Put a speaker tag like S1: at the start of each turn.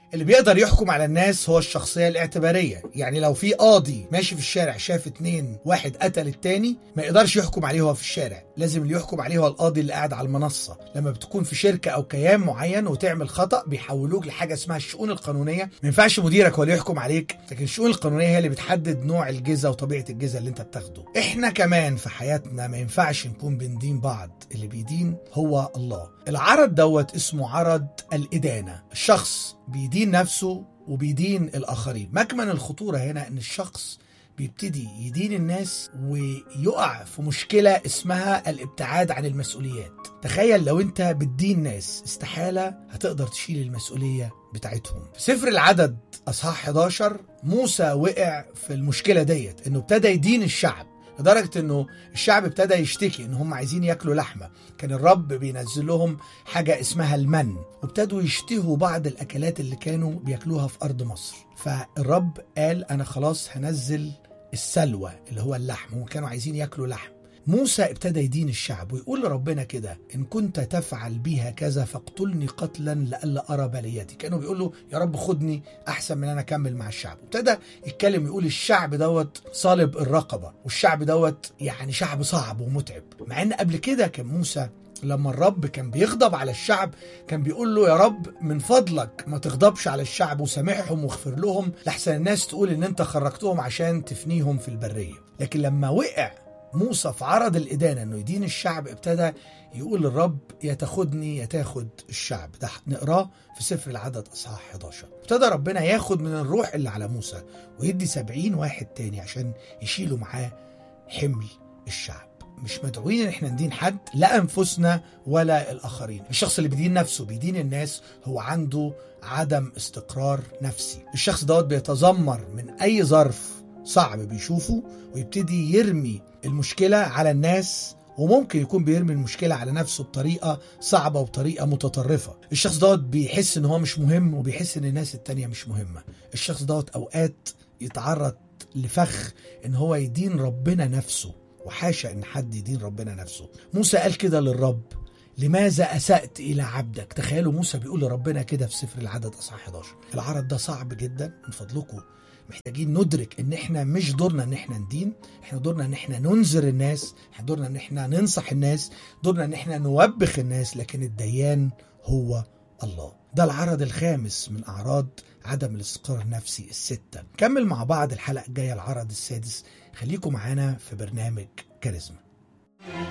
S1: اللي بيقدر يحكم على الناس هو الشخصية الاعتبارية. يعني لو في قاضي ماشي في الشارع شاف 2 واحد قتل التاني، ما يقدرش يحكم عليه هو في الشارع، لازم اللي يحكم عليه هو القاضي اللي قاعد على المنصة. لما بتكون في شركة أو كيان معين وتعمل خطأ، بيحولوك لحاجة اسمها الشؤون القانونية. ما ينفعش مديرك هو اللي يحكم عليك، لكن الشؤون القانونية هي اللي بتحدد نوع الجزا وطبيعة الجزا اللي انت بتاخده. احنا كمان في حياتنا ما ينفعش نكون بندين بعض، اللي بيدين هو الله. العرض دوت اسمه عرض الإدانة. الشخص بيدين نفسه وبيدين الآخرين. مكمن الخطورة هنا ان الشخص بيبتدي يدين الناس ويقع في مشكلة اسمها الابتعاد عن المسؤوليات. تخيل لو انت بتدين ناس، استحالة هتقدر تشيل المسؤولية بتاعتهم. في سفر العدد أصحاح 11 موسى وقع في المشكلة ديت، انه ابتدى يدين الشعب لدرجة انه الشعب ابتدى يشتكي ان هم عايزين ياكلوا لحمة. كان الرب بينزل لهم حاجة اسمها المن، وابتدوا يشتهوا بعض الاكلات اللي كانوا بياكلوها في ارض مصر. فالرب قال انا خلاص هنزل السلوى اللي هو اللحم، وكانوا عايزين ياكلوا لحم. موسى ابتدى يدين الشعب ويقول لربنا كده: إن كنت تفعل بي هكذا فاقتلني قتلا لألا أرى بلياتي. كانوا بيقول له يا رب خدني أحسن من أنا أكمل مع الشعب. ابتدى يتكلم يقول الشعب دوت صالب الرقبة، والشعب دوت يعني شعب صعب ومتعب. مع أن قبل كده كان موسى لما الرب كان بيغضب على الشعب كان بيقول له يا رب من فضلك ما تغضبش على الشعب وسامحهم واغفر لهم، لحسن الناس تقول ان انت خرجتهم عشان تفنيهم في البرية. لكن لما وقع موسى في عرض الإدانة انه يدين الشعب، ابتدى يقول للرب يا تاخدني يا تاخد الشعب. ده نقراه في سفر العدد اصحاح 11. ابتدى ربنا ياخد من الروح اللي على موسى ويدي 70 واحد تاني عشان يشيلوا معاه حمل الشعب. مش مدعوين ان احنا ندين حد، لا انفسنا ولا الاخرين. الشخص اللي بيدين نفسه بيدين الناس هو عنده عدم استقرار نفسي. الشخص دوت بيتذمر من اي ظرف صعب بيشوفه ويبتدي يرمي المشكلة على الناس، وممكن يكون بيرمي المشكلة على نفسه بطريقة صعبة وبطريقة متطرفة. الشخص دوت بيحس ان هو مش مهم وبيحس ان الناس التانية مش مهمة. الشخص دوت اوقات يتعرض لفخ ان هو يدين ربنا نفسه، وحاشا ان حد يدين ربنا نفسه. موسى قال كده للرب: لماذا أسأت إلى عبدك؟ تخيلوا موسى بيقول لربنا كده في سفر العدد أصحاح 11. العرض ده صعب جدا. من فضلكم محتاجين ندرك ان احنا مش دورنا ان احنا ندين، احنا دورنا ان احنا ننذر الناس، احنا دورنا ان احنا ننصح الناس، دورنا ان احنا نوبخ الناس، لكن الديان هو الله. ده العرض الخامس من أعراض عدم الاستقرار النفسي الستة. كمل مع بعض الحلقة الجاية العرض السادس. خليكم معانا في برنامج كاريزما.